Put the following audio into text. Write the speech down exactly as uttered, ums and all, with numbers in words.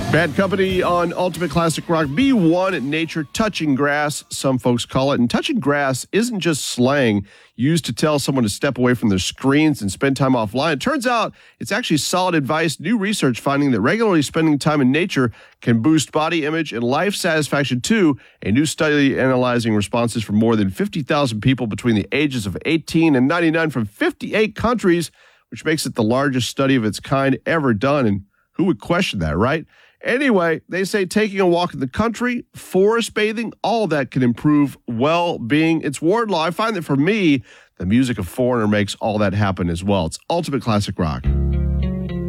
Bad Company on Ultimate Classic Rock. B one, nature touching grass, some folks call it. And touching grass isn't just slang used to tell someone to step away from their screens and spend time offline. It turns out it's actually solid advice. New research finding that regularly spending time in nature can boost body image and life satisfaction too. A new study analyzing responses from more than fifty thousand people between the ages of eighteen and ninety-nine from fifty-eight countries, which makes it the largest study of its kind ever done. And who would question that, right? Anyway, they say taking a walk in the country, forest bathing, all of that can improve well-being. It's Wardlaw. I find that for me, the music of Foreigner makes all that happen as well. It's Ultimate Classic Rock.